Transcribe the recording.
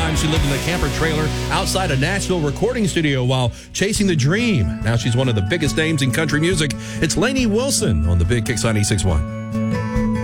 time, she lived in a camper trailer outside a Nashville recording studio while chasing the dream. Now she's one of the biggest names in country music. It's Lainey Wilson on the Big Kicks 96.1.